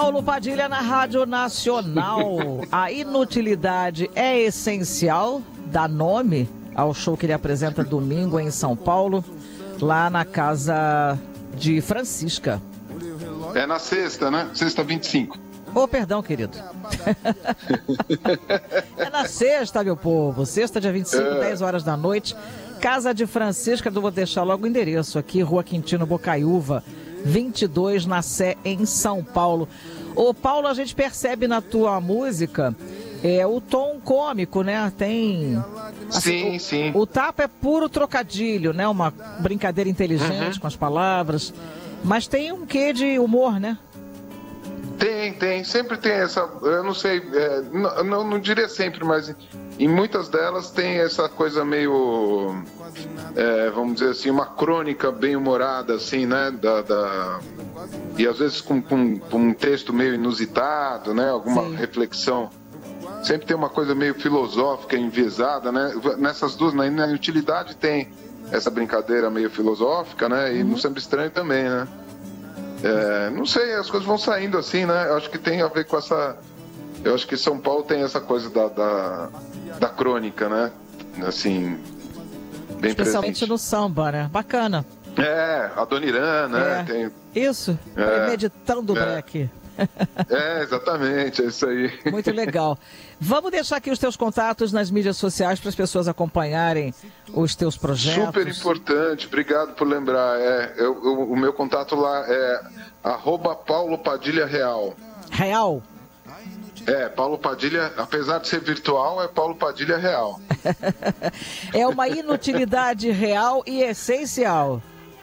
Paulo Padilha na Rádio Nacional. A inutilidade é essencial, dá nome ao show que ele apresenta domingo em São Paulo, lá na casa de Francisca. É na sexta, né? Sexta 25. Oh, perdão, querido. É na sexta, meu povo. Sexta, dia 25, 10 horas da noite. Casa de Francisca, vou deixar logo o endereço aqui, Rua Quintino Bocaiúva, 22, na Sé, em São Paulo. Ô, Paulo, a gente percebe na tua música o tom cômico, né? Tem... Assim, sim. O tapa é puro trocadilho, né? Uma brincadeira inteligente com as palavras. Mas tem um quê de humor, né? Tem. Sempre tem essa... Eu não sei, não diria sempre, mas em muitas delas tem essa coisa meio... vamos dizer assim, uma crônica bem humorada, assim, né? E às vezes com um texto meio inusitado, né? Alguma reflexão. Sempre tem uma coisa meio filosófica, enviesada, né? Nessas duas, na inutilidade tem essa brincadeira meio filosófica, né? E no Sempre Estranho também, né? Não sei, as coisas vão saindo assim, né? Eu acho que tem a ver com essa... Eu acho que São Paulo tem essa coisa da crônica, né? Assim, bem especialmente presente. no samba, né? Bacana. A Dona Irã, né? Tem... Isso, meditando o breque. Exatamente, é isso aí. Muito legal. Vamos deixar aqui os teus contatos nas mídias sociais para as pessoas acompanharem os teus projetos. Super importante, obrigado por lembrar. O meu contato lá é @Paulo Padilha Real. Real? Paulo Padilha, apesar de ser virtual, é Paulo Padilha Real. É uma inutilidade real e essencial.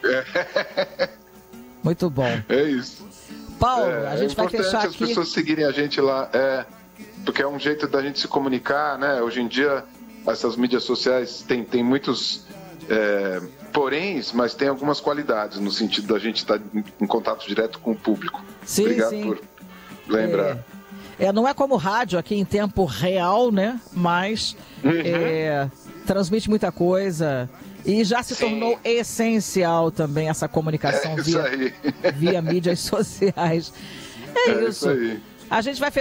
Muito bom. É isso. Paulo, a gente vai fechar aqui. É importante as pessoas seguirem a gente lá, porque é um jeito da gente se comunicar, né? Hoje em dia, essas mídias sociais tem muitos poréns, mas tem algumas qualidades, no sentido da gente estar em contato direto com o público. Sim, obrigado sim. por lembrar. Não é como rádio aqui em tempo real, né? Mas transmite muita coisa. E já se tornou essencial também essa comunicação via mídias sociais. É isso. Isso aí. A gente vai